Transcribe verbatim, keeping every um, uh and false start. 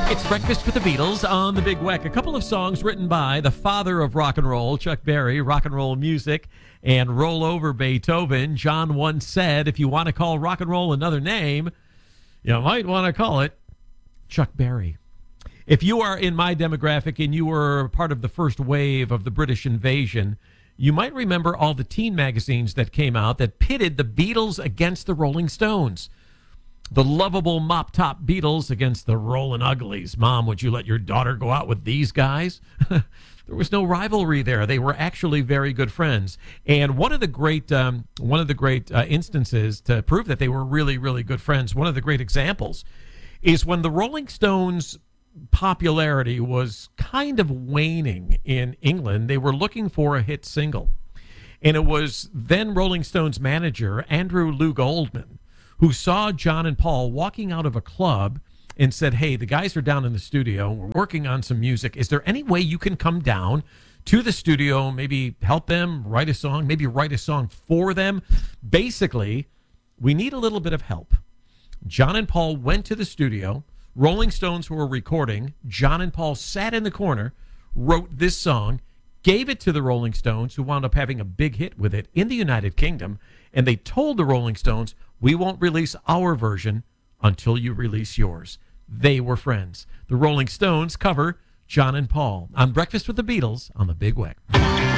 It's Breakfast with the Beatles on the Big Weck. A couple of songs written by the father of rock and roll, Chuck Berry, rock and roll music, and Roll Over Beethoven. John once said, if you want to call rock and roll another name, you might want to call it Chuck Berry. If you are in my demographic and you were part of the first wave of the British invasion, you might remember all the teen magazines that came out that pitted the Beatles against the Rolling Stones. The lovable mop-top Beatles against the Rollin' Uglies. Mom, would you let your daughter go out with these guys? There was no rivalry there. They were actually very good friends. And one of the great, um, one of the great uh, instances to prove that they were really, really good friends, one of the great examples, is when the Rolling Stones' popularity was kind of waning in England. They were looking for a hit single. And it was then Rolling Stones manager, Andrew Lou Goldman, who saw John and Paul walking out of a club and said, hey, the guys are down in the studio. We're working on some music. Is there any way you can come down to the studio, maybe help them write a song, maybe write a song for them? Basically, we need a little bit of help. John and Paul went to the studio. Rolling Stones were recording. John and Paul sat in the corner, wrote this song, gave it to the Rolling Stones, who wound up having a big hit with it in the United Kingdom. And they told the Rolling Stones, we won't release our version until you release yours. They were friends. The Rolling Stones cover John and Paul on Breakfast with the Beatles on the Big Weck.